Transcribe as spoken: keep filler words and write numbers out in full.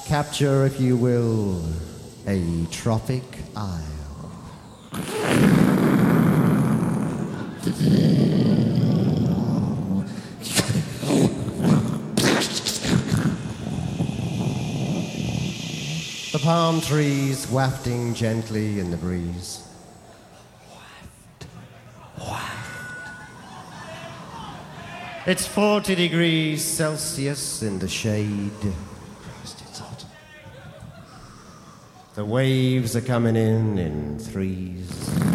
Capture, if you will, a tropic isle. The palm trees wafting gently in the breeze. It's forty degrees Celsius in the shade. It's hot. The waves are coming in in threes.